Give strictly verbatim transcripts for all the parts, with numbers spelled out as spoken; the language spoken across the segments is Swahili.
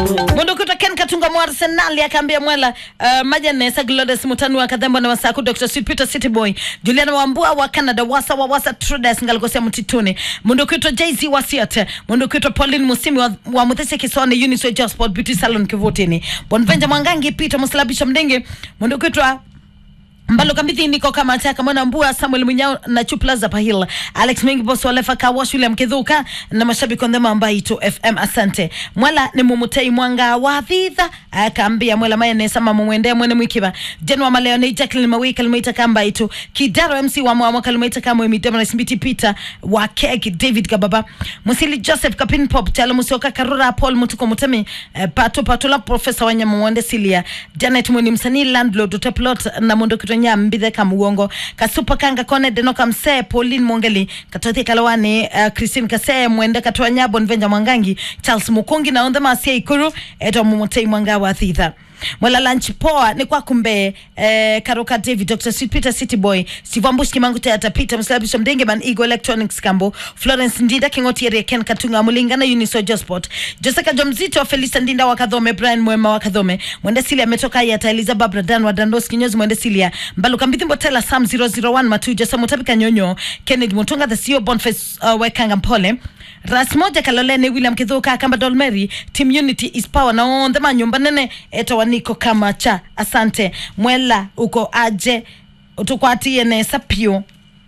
Mundu kuto Ken Katunga mwa Arsenal akaambia mwela uh, Majanesa Glorious Mutanu akadhembo na wasaku Doctor Sweet Peter City Boy Juliana Wambua wa Canada wasa wa wasa Traders ngalikosia mtituni Mundu kuto Jay-Z wa Siate Mundu kuto Pauline Musimi wa, wa Muthese Kisone Uniswe Josport Beauty Salon Kivutini Bonvenja Mwangangi Peter Muslabisha Mdenge Mundu kuto Mbalo kambithi niko kama ataka mwana mbua Samuel Munyao na Chuplaza Pahil Alex Mingi Boss Walefa Kawash William Kithuka na mashabiki ondema ambayi to F M asante mwala ni mumutei mwanga wa thitha akaambia mwela maya nesa mama mwendea mwene mwikiba Jenwa Maleo ni Jacqueline Mawika Lumeita kamba ito Kidaro M C wa mwa mwaka Lumeita kama Mwemidema na Simbiti Peter wa Keki David Kababa Musili Joseph Kapin Pop Tala Musioka Karura Paul Mutuko Mutemi eh, Pato Patola Professor Wanyama Mwende Silia Janet Mwini Msani Landlord Uteplot na Mundo Kito Nyambithe Kamugongo Kasupa Kanga Kone Denoka Mse Pauline Mwongeli Katothi Kalawani uh, Christine Kase Mwende Katoa Nyabo Nvenja Mwangangi Charles Mukungi na Ondema Asia Ikuru Eto Mumutei Mwanga wa Thitha Mwala lunch poa ni kwa kumbe eh, Karoka David Doctor Sweet Peter City Boy Sivambush Kimangu Teata Peter Mslabisha Mdengeman Ego Electronics Kambo Florence Ndinda Kingotieri Ken Katunga Mulingana Uniso Josport Joseka Jomzito Felisa Ndinda Wakadhome Brian Mwema Wakadhome Mwende Silia metoka Yata Eliza Babra Dan wa Dandos Kinyozi Mwende Silia Mbaluka Mbithi Mbotela Sam zero zero one Matu Josa Mutabika Nyonyo Kennedy Mutunga the C E O Boniface uh, Wekanga Mpole Rasmoja Kalolene William Kithuka Kamba Dolmeri Team Unity is power na on the manyumba nene eto waniko kama cha asante mwela uko aje utukwati ene sapio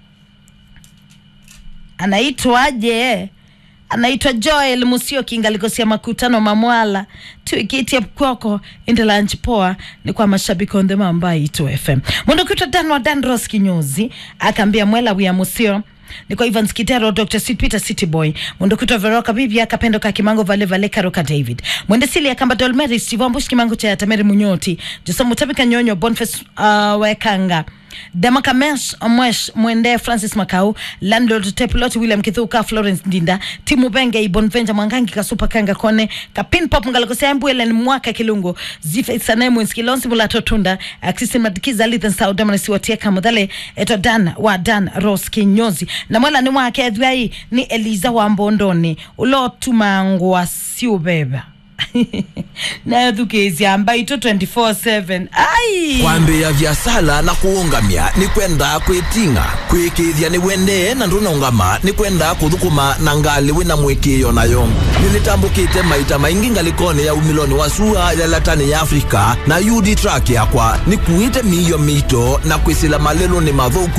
anaitwa aje anaitwa Joel Musio Kingalikosia makutano mamwala tuikitia kwako inde lunch poa ni kwa mashabiki on the mambai to F M Mundu kuto Danwa Dandros Kinyozi akaambia mwela wia Musio Niko Evans Kitero Doctor Sweet Peter City Boy Mundu kuto Veroka Bibia Kapendo Kakimango Vale Vale Karoka David Mwende Silia Kamba Dolmeri Sivambush Kimango Tea Tameri Munyoti Josa Mutabika Nyonyo Boniface uh, Wekanga Damaka Mesh Mwesh Mwende Francis Makau Landlord Tepuloti William Kithuka Florence Ndinda Timu Benge Bonvenja Mwangangi Kasupa Kanga Kone Kapin Pop Ngalakosea Mbuelen Mwaka Kilungo Zife Sanemu Nskilonsi Mulato Tunda Christine Madikiza Lithan Saudama Nisiwatia Kamudale Eto Dan wa Dan Rose Kinyozi Na mwela ni mwake edwai ni Eliza wa Mbondoni Ulotu mangu wa siu beba na edukezi ambayo ito twenty-four seven ai kwambe ya vyasala na kuungamia ni kwenda kwetinga kwekethia ni wende na nduna ungama ni kwenda kuthukuma na ngali wina mwekeyo nayo nilitambukite maita maingi ngalikone ya umiloni wa sua ya latani ya Afrika na U D track yakwa ni kuite miyo mito na kwisila malelo ni madhoku